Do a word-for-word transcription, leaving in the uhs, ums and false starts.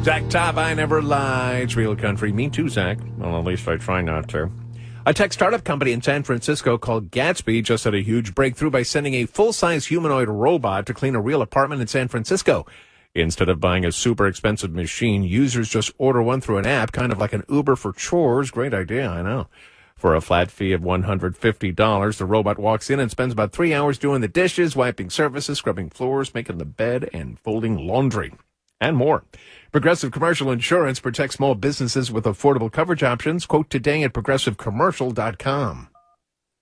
Zach Top, I never lie. It's real country. Me too, Zach. Well, at least I try not to. A tech startup company in San Francisco called Gatsby just had a huge breakthrough by sending a full-size humanoid robot to clean a real apartment in San Francisco. Instead of buying a super expensive machine, users just order one through an app, kind of like an Uber for chores. Great idea, I know. For a flat fee of one hundred fifty dollars, the robot walks in and spends about three hours doing the dishes, wiping surfaces, scrubbing floors, making the bed, and folding laundry. And more. Progressive Commercial Insurance protects small businesses with affordable coverage options. Quote today at progressive commercial dot com.